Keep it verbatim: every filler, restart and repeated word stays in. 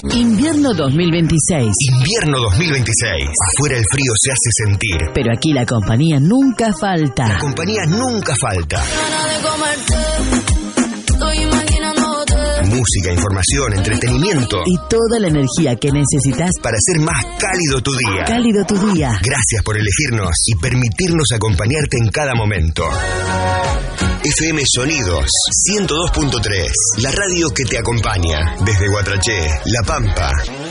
Invierno dos mil veintiséis. Invierno dos mil veintiséis. Afuera el frío se hace sentir. Pero aquí la compañía nunca falta. La compañía nunca falta. Música, información, entretenimiento. Y toda la energía que necesitas para hacer más cálido tu día. Cálido tu día. Gracias por elegirnos y permitirnos acompañarte en cada momento. F M Sonidos ciento dos punto tres, la radio que te acompaña desde Guatraché, La Pampa